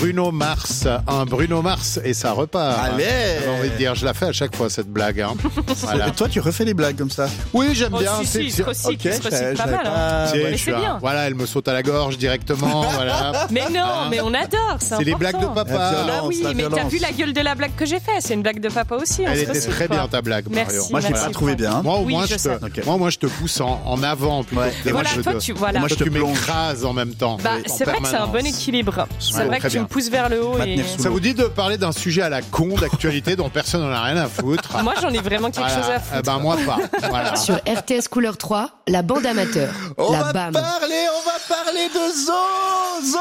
Bruno Mars, un Bruno Mars et ça repart. Allez, J'ai envie de dire, je la fais à chaque fois cette blague. Hein. Voilà. Et toi, tu refais les blagues comme ça? Oui, j'aime bien. Si, il se recycle, il se recycle pas mal. Si, Mais je c'est suis bien. Voilà, elle me saute à la gorge directement. Voilà. Mais non, mais on adore, C'est les blagues de papa. Ah oui, mais t'as vu la gueule de la blague que j'ai fait? C'est une blague de papa aussi. Elle était très bien ta blague, Marion. Merci. Moi, je l'ai pas trouvé bien. Hein. Moi, au Oui, moins, je sais. moi, je te pousse en avant plutôt. Ouais. que Voilà, je toi, te- tu voilà. Moi, je te tu plonge. m'écrases en même temps. Bah, en c'est vrai que c'est un bon permanence. équilibre. C'est vrai très que tu bien. me pousses vers le haut et Maintenir sous Ça vous dit de parler d'un sujet à la con d'actualité dont personne n'en a rien à foutre? moi j'en ai vraiment quelque chose à Eh foutre. ben moi pas. Voilà. Sur RTS Couleur 3, la bande amateur, On la va BAM. parler de zo.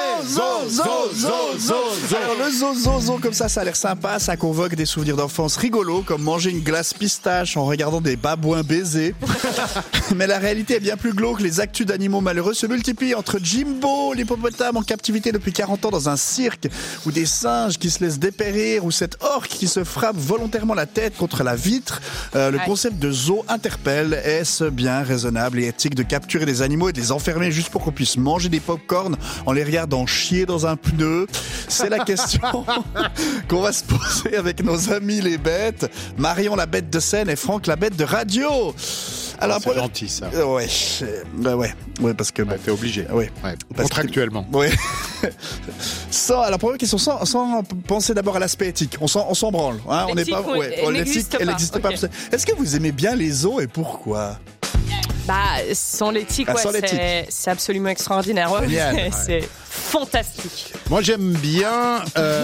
Alors le zo, comme ça a l'air sympa, ça convoque des souvenirs d'enfance rigolos, comme manger une glace pistache en regardant des babouins baiser. Mais la réalité est bien plus glauque. Les actus d'animaux malheureux se multiplient entre Jimbo, l'hippopotame en captivité depuis 40 ans dans un cirque, ou des singes qui se laissent dépérir, ou cette orque qui se frappe volontairement la tête contre la vitre. Le concept de zoo interpelle. Est-ce bien raisonnable et éthique de capturer des animaux et de les enfermer juste pour qu'on puisse manger des pop-corn en les regardant chier dans un pneu? C'est la question qu'on va se poser avec nos amis les bêtes. Marion la bête de scène et Franck la bête de radio. Alors, C'est gentil ça. Ouais, parce que bon, T'es obligé. ouais. Ouais. Parce Contractuellement. Ouais. Alors, première question, sans penser d'abord à l'aspect éthique. On s'en branle. Hein, on n'est L'éthique, pas. oui, elle l'éthique, n'existe elle pas. n'existe pas. Ok. Est-ce que vous aimez bien les zoos et pourquoi? Bah, sans l'éthique, Ah, ouais, sans l'éthique. c'est absolument extraordinaire. Ouais, Génial. c'est fantastique. Moi j'aime bien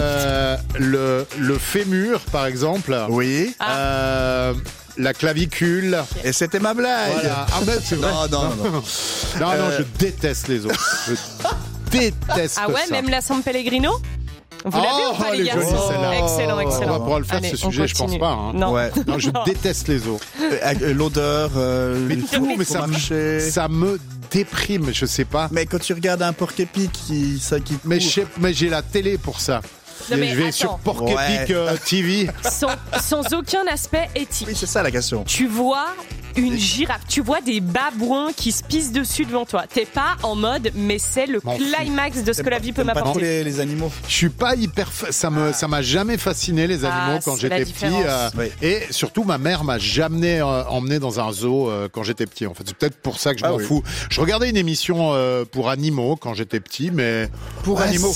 le fémur par exemple. Oui. La clavicule. Et c'était ma blague. Voilà. Ah ben, c'est vrai. Non. Non, je déteste les autres. Je déteste Ah ouais, ça. même la San Pellegrino? Vous l'avez ou pas, elle les est jolie, garçons? celle-là. Excellent, On va excellent. pouvoir le faire Allez, ce on sujet, je pense continue. pas. Hein. Non. Ouais. Non, je déteste les os. L'odeur, Mais tout, tout, mais faut marcher. ça me déprime, je sais pas. Mais quand tu regardes un porc-épic qui Mais j'ai la télé pour ça. Non, Et mais je vais attends. sur Porc Epic TV. Sans aucun aspect éthique. Oui, c'est ça la question. Tu vois une girafe, tu vois des babouins qui se pissent dessus devant toi. T'es pas en mode, mais c'est le M'en fous. climax de ce que la vie peut T'aimes pas trop m'apporter. les animaux. Je suis pas hyper. Ça m'a jamais fasciné les animaux quand c'est la j'étais petit. différence. Oui. Et surtout, ma mère m'a jamais emmené dans un zoo quand j'étais petit. En fait, c'est peut-être pour ça que je m'en oui. fous. Je regardais une émission pour animaux quand j'étais petit, mais Pour animaux.